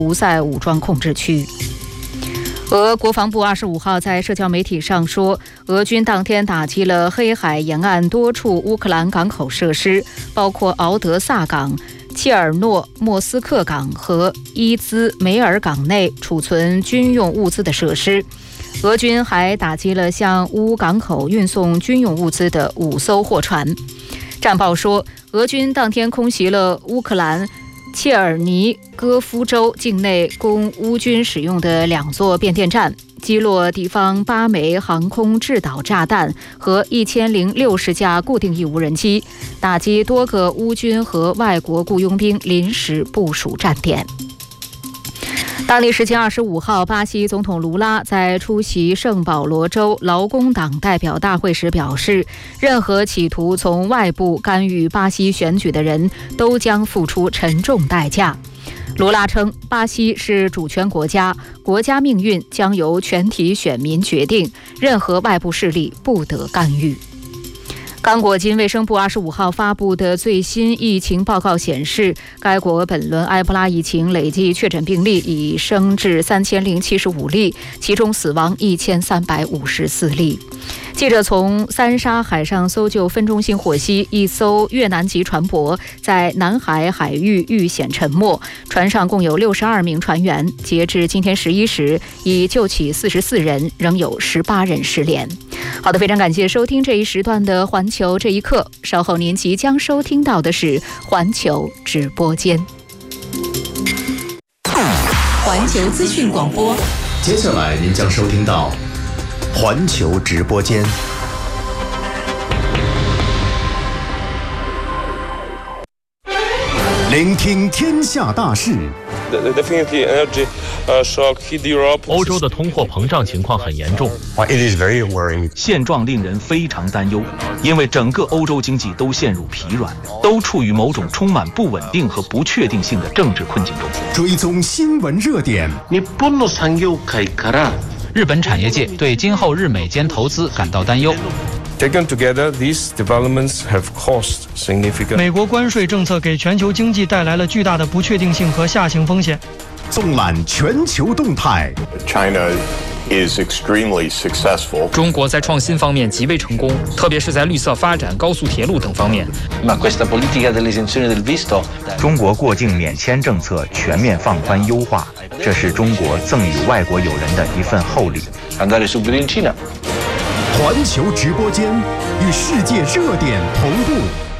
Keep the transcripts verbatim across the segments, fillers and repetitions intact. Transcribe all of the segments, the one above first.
胡塞武装控制区。俄国防部二十五号在社交媒体上说，俄军当天打击了黑海沿岸多处乌克兰港口设施，包括敖德萨港、切尔诺莫斯克港和伊兹梅尔港内储存军用物资的设施。俄军还打击了向乌港口运送军用物资的五艘货船。战报说，俄军当天空袭了乌克兰切尔尼戈夫州境内供乌军使用的两座变电站，击落敌方八枚航空制导炸弹和一千零六十架固定翼无人机，打击多个乌军和外国雇佣兵临时部署站点。当地时间二十五号，巴西总统卢拉在出席圣保罗州劳工党代表大会时表示，任何企图从外部干预巴西选举的人都将付出沉重代价。卢拉称，巴西是主权国家，国家命运将由全体选民决定，任何外部势力不得干预。刚果金卫生部二十五号发布的最新疫情报告显示，该国本轮埃博拉疫情累计确诊病例已升至三千零七十五例，其中死亡一千三百五十四例。记者从三沙海上搜救分中心获悉，一艘越南籍船舶在南海海域遇险沉没，船上共有六十二名船员，截至今天十一时，已救起四十四人，仍有十八人失联。好的，非常感谢收听这一时段的环球这一刻，稍后您即将收听到的是环球直播间。 环球资讯广播， 接下来您将收听到环球直播间。聆听天下大事。 欧洲的通货膨胀情况很严重，现状令人非常担忧，因为整个欧洲经济都陷入疲软，都处于某种充满不稳定和不确定性的政治困境中。 追踪新闻热点。 日本产业界对今后日美间投资感到担忧。 Taken together, these developments have caused significant. 美国关税政策给全球经济带来了巨大的不确定性和下行风险。 纵览全球动态。 China is extremely successful. 中国在创新方面极为成功，特别是在绿色发展、高速铁路等方面。 中国过境免签政策全面放宽优化，这是中国赠予外国友人的一份厚礼。 环球直播间与世界热点同步。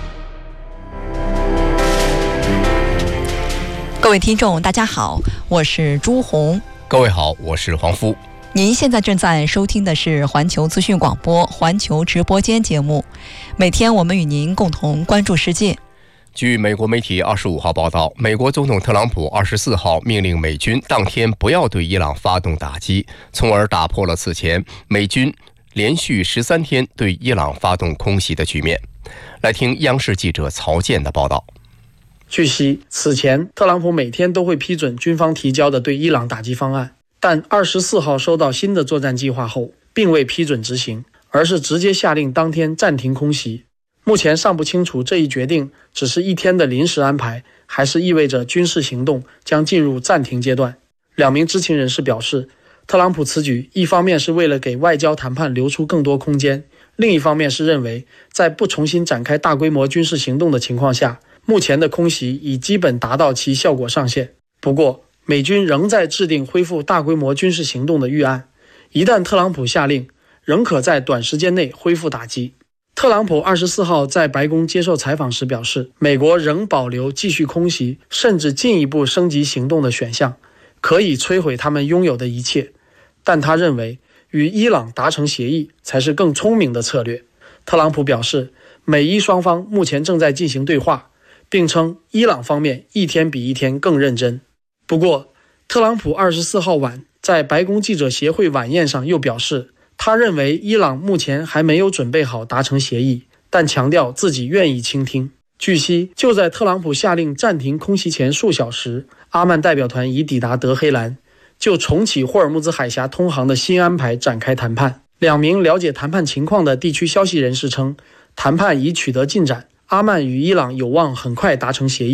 各位听众大家好，我是朱红。 各位好，我是黄夫。 您现在正在收听的是环球资讯广播环球直播间节目，每天我们与您共同关注世界。 据美国媒体二十五号报道，美国总统特朗普二十四号命令美军当天不要对伊朗发动打击，从而打破了此前美军连续十三天对伊朗发动空袭的局面。来听央视记者曹健的报道。 据悉，此前特朗普每天都会批准军方提交的对伊朗打击方案，但二十四号收到新的作战计划后，并未批准执行，而是直接下令当天暂停空袭。目前尚不清楚这一决定只是一天的临时安排，还是意味着军事行动将进入暂停阶段。两名知情人士表示，特朗普此举一方面是为了给外交谈判留出更多空间，另一方面是认为在不重新展开大规模军事行动的情况下，目前的空袭已基本达到其效果上限。不过，美军仍在制定恢复大规模军事行动的预案，一旦特朗普下令，仍可在短时间内恢复打击。特朗普二十四号在白宫接受采访时表示，美国仍保留继续空袭甚至进一步升级行动的选项，可以摧毁他们拥有的一切，但他认为与伊朗达成协议才是更聪明的策略。特朗普表示，美伊双方目前正在进行对话，并称伊朗方面一天比一天更认真。不过，特朗普二十四号晚在白宫记者协会晚宴上又表示，他认为伊朗目前还没有准备好达成协议，但强调自己愿意倾听。据悉，就在特朗普下令暂停空袭前数小时，阿曼代表团已抵达德黑兰，就重启霍尔木兹海峡通航的新安排展开谈判。两名了解谈判情况的地区消息人士称，谈判已取得进展，阿曼与伊朗有望很快达成协议，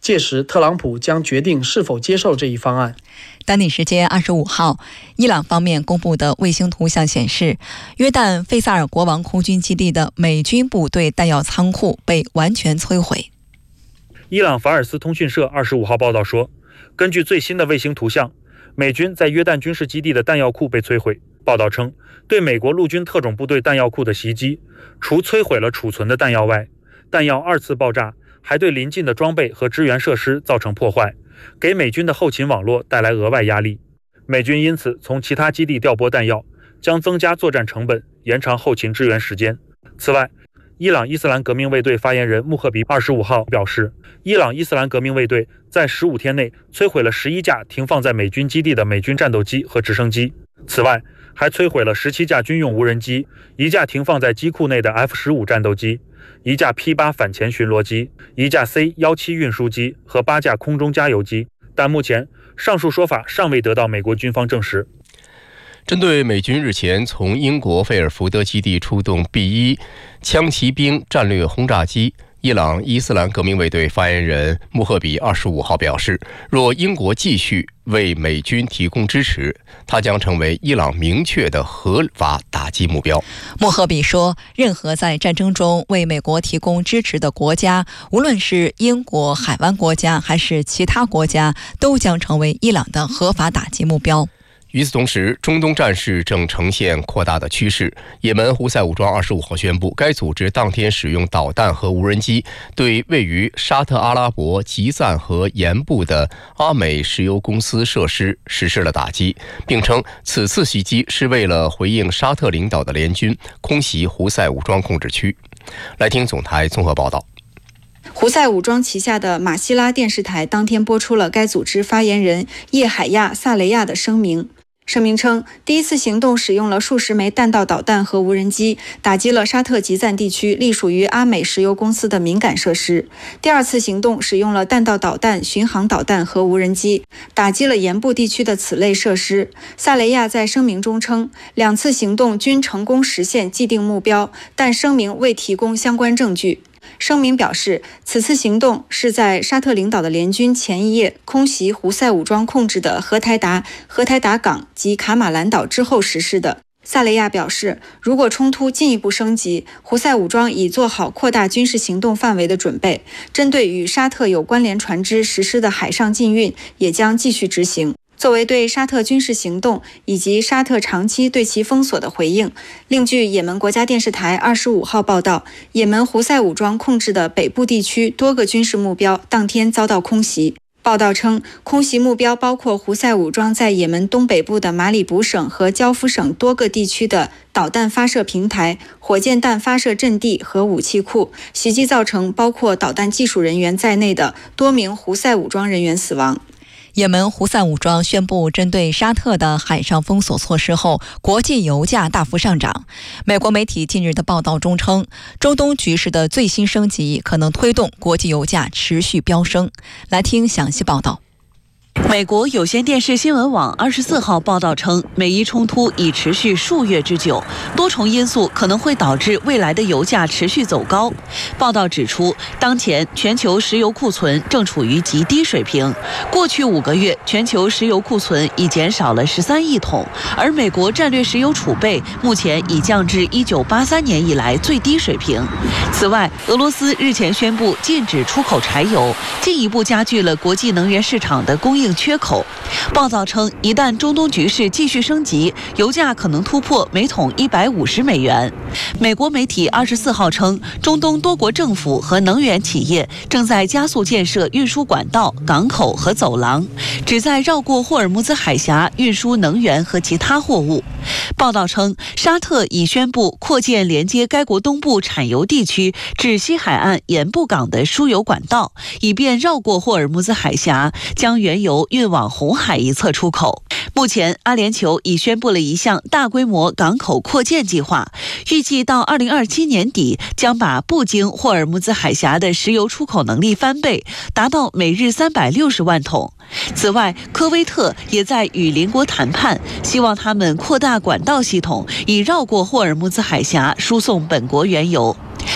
届时特朗普将决定是否接受这一方案。 当地时间二十五号，伊朗方面公布的卫星图像显示，约旦费萨尔国王空军基地的美军部队弹药仓库被完全摧毁。 伊朗法尔斯通讯社二十五号报道说，根据最新的卫星图像，美军在约旦军事基地的弹药库被摧毁。报道称，对美国陆军特种部队弹药库的袭击，除摧毁了储存的弹药外，弹药二次爆炸，还对邻近的装备和支援设施造成破坏，给美军的后勤网络带来额外压力。美军因此从其他基地调拨弹药，将增加作战成本，延长后勤支援时间。此外，伊朗伊斯兰革命卫队发言人穆赫比二十五号表示，伊朗伊斯兰革命卫队在十五天内摧毁了十一架停放在美军基地的美军战斗机和直升机，此外还摧毁了十七架军用无人机，一架停放在机库内的 F 十五 战斗机，一架 P 八 反潜巡逻机，一架 C 十七 运输机和八架空中加油机。但目前上述说法尚未得到美国军方证实。 针对美军日前从英国费尔福德基地出动 B 一 枪骑兵战略轰炸机，伊朗伊斯兰革命卫队发言人穆赫比二十五号表示，若英国继续为美军提供支持，它将成为伊朗明确的合法打击目标。 穆赫比说，任何在战争中为美国提供支持的国家，无论是英国、海湾国家还是其他国家，都将成为伊朗的合法打击目标。 与此同时，中东战事正呈现扩大的趋势。也门胡塞武装二十五号宣布，该组织当天使用导弹和无人机对位于沙特阿拉伯吉赞和盐部的阿美石油公司设施实施了打击，并称此次袭击是为了回应沙特领导的联军空袭胡塞武装控制区。来听总台综合报道。 胡塞武装旗下的马希拉电视台当天播出了该组织发言人叶海亚·萨雷亚的声明。声明称，第一次行动使用了数十枚弹道导弹和无人机，打击了沙特吉赞地区隶属于阿美石油公司的敏感设施。第二次行动使用了弹道导弹、巡航导弹和无人机，打击了盐部地区的此类设施。萨雷亚在声明中称，两次行动均成功实现既定目标，但声明未提供相关证据。声明表示，此次行动是在沙特领导的联军前一夜空袭胡塞武装控制的荷台达、荷台达港及卡马兰岛之后实施的。萨雷亚表示，如果冲突进一步升级，胡塞武装已做好扩大军事行动范围的准备，针对与沙特有关联船只实施的海上禁运也将继续执行。作为对沙特军事行动以及沙特长期对其封锁的回应，另据也门国家电视台二十五号报道，也门胡塞武装控制的北部地区多个军事目标当天遭到空袭。报道称，空袭目标包括胡塞武装在也门东北部的马里卜省和焦夫省多个地区的导弹发射平台、火箭弹发射阵地和武器库。袭击造成包括导弹技术人员在内的多名胡塞武装人员死亡。 也门胡塞武装宣布针对沙特的海上封锁措施后，国际油价大幅上涨。美国媒体近日的报道中称，中东局势的最新升级可能推动国际油价持续飙升。来听详细报道。 美国有线电视新闻网二十四号报道称，美伊冲突已持续数月之久，多重因素可能会导致未来的油价持续走高。报道指出，当前全球石油库存正处于极低水平，过去五个月全球石油库存已减少了十三亿桶，而美国战略石油储备目前已降至一九八三年以来最低水平。此外，俄罗斯日前宣布禁止出口柴油，进一步加剧了国际能源市场的供应缺口。报道称，一旦中东局势继续升级，油价可能突破每桶一百五十美元。美国媒体二十四号称，中东多国政府和能源企业正在加速建设运输管道、港口和走廊，旨在绕过霍尔木兹海峡运输能源和其他货物。报道称，沙特已宣布扩建连接该国东部产油地区至西海岸盐部港的输油管道，以便绕过霍尔木兹海峡，将原油运往红海一侧出口。目前，阿联酋已宣布了一项大规模港口扩建计划，预计到二零二七年底将把不经霍尔木兹海峡的石油出口能力翻倍，达到每日三百六十万桶。此外，科威特也在与邻国谈判，希望他们扩大管道系统，以绕过霍尔木兹海峡输送本国原油。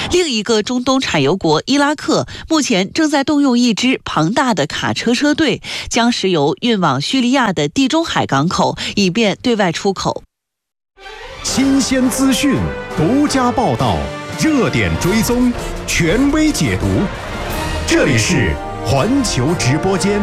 另一个中东产油国伊拉克目前正在动用一支庞大的卡车车队，将石油运往叙利亚的地中海港口，以便对外出口。 新鲜资讯，独家报道，热点追踪，权威解读。这里是环球直播间。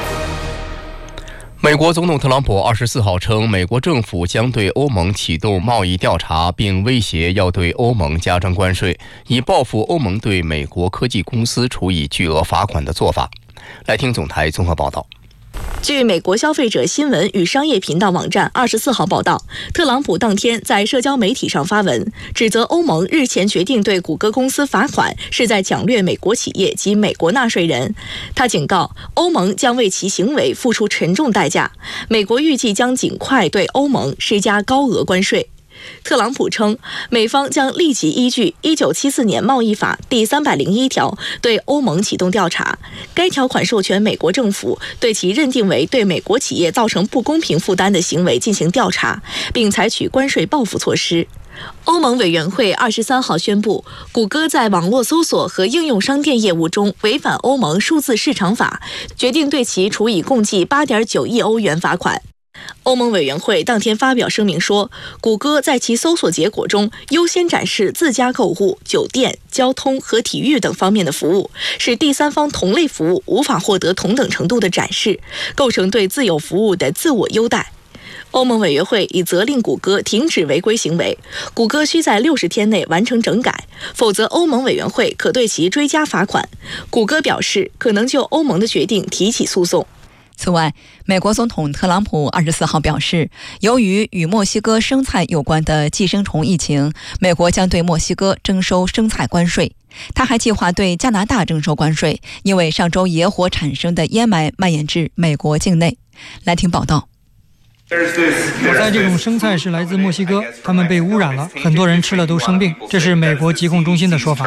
美国总统特朗普二十四号称，美国政府将对欧盟启动贸易调查，并威胁要对欧盟加征关税，以报复欧盟对美国科技公司处以巨额罚款的做法。来听总台综合报道。 据美国消费者新闻与商业频道网站二十四号报道，特朗普当天在社交媒体上发文，指责欧盟日前决定对谷歌公司罚款是在抢掠美国企业及美国纳税人。他警告，欧盟将为其行为付出沉重代价，美国预计将尽快对欧盟施加高额关税。特朗普称，美方将立即依据一九七四年贸易法第三百零一条对欧盟启动调查，该条款授权美国政府对其认定为对美国企业造成不公平负担的行为进行调查，并采取关税报复措施。欧盟委员会二十三号宣布，谷歌在网络搜索和应用商店业务中违反欧盟数字市场法，决定对其处以共计八点九亿欧元罚款。欧盟委员会当天发表声明说，谷歌在其搜索结果中优先展示自家购物、酒店、交通和体育等方面的服务，使第三方同类服务无法获得同等程度的展示，构成对自有服务的自我优待。欧盟委员会已责令谷歌停止违规行为，谷歌需在六十天内完成整改，否则欧盟委员会可对其追加罚款。谷歌表示可能就欧盟的决定提起诉讼。 此外，美国总统特朗普二十四号表示，由于与墨西哥生菜有关的寄生虫疫情，美国将对墨西哥征收生菜关税。他还计划对加拿大征收关税，因为上周野火产生的烟霾蔓延至美国境内。来听报道。 我在这种生菜是来自墨西哥，它们被污染了，很多人吃了都生病，这是美国疾控中心的说法。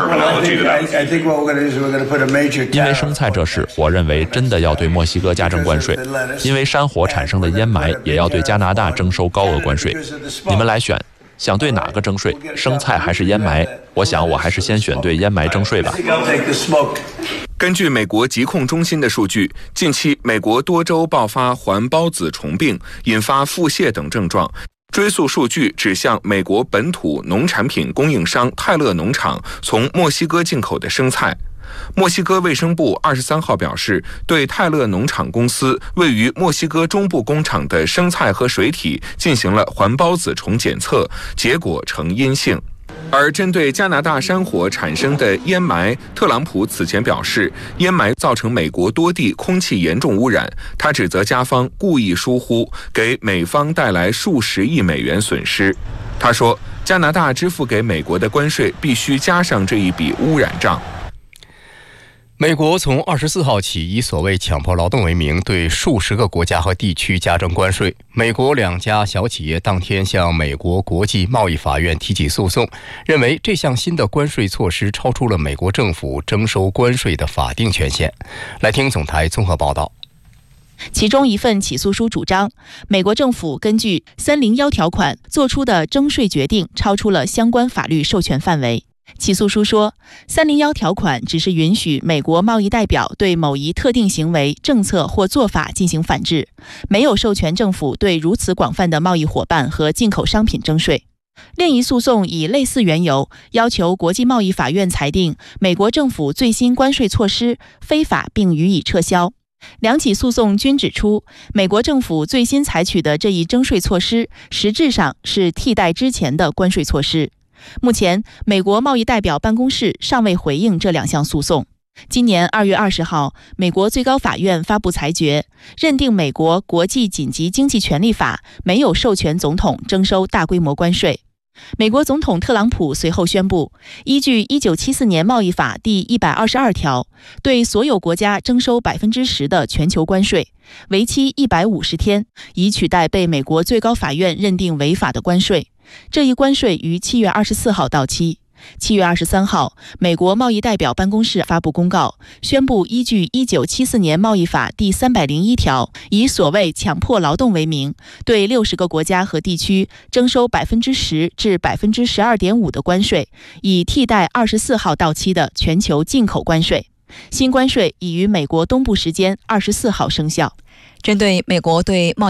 因为生菜这事，我认为真的要对墨西哥加征关税，因为山火产生的烟霾也要对加拿大征收高额关税。你们来选，想对哪个征税？生菜还是烟霾？我想我还是先选对烟霾征税吧。 根据美国疾控中心的数据，近期美国多州爆发环孢子虫病，引发腹泻等症状。追溯数据指向美国本土农产品供应商泰勒农场从墨西哥进口的生菜。墨西哥卫生部二十三号表示，对泰勒农场公司位于墨西哥中部工厂的生菜和水体进行了环孢子虫检测，结果呈阴性。而针对加拿大山火产生的烟霾，特朗普此前表示，烟霾造成美国多地空气严重污染。他指责加方故意疏忽，给美方带来数十亿美元损失。他说，加拿大支付给美国的关税必须加上这一笔污染账。 美国从二十四号起以所谓强迫劳动为名，对数十个国家和地区加征关税。美国两家小企业当天向美国国际贸易法院提起诉讼，认为这项新的关税措施超出了美国政府征收关税的法定权限。来听总台综合报道。 其中一份起诉书主张，美国政府根据三零一条款做出的征税决定超出了相关法律授权范围。起诉书说，三零一条款只是允许美国贸易代表对某一特定行为、政策或做法进行反制，没有授权政府对如此广泛的贸易伙伴和进口商品征税。另一诉讼以类似缘由，要求国际贸易法院裁定美国政府最新关税措施非法并予以撤销。两起诉讼均指出，美国政府最新采取的这一征税措施实质上是替代之前的关税措施。目前，美国贸易代表办公室尚未回应这两项诉讼。今年二月二十号，美国最高法院发布裁决，认定美国国际紧急经济权利法没有授权总统征收大规模关税。美国总统特朗普随后宣布，依据一九七四年贸易法第一百二十二条，对所有国家征收百分之十的全球关税，为期一百五十天，以取代被美国最高法院认定违法的关税。这一关税于七月二十四号到期。 七月二十三号，美国贸易代表办公室发布公告，宣布依据一九七四年贸易法第三百零一条，以所谓强迫劳动为名，对六十个国家和地区征收百分之十至百分之十二点五的关税，以替代二十四号到期的全球进口关税。新关税已于美国东部时间二十四号生效。 针对美国对贸易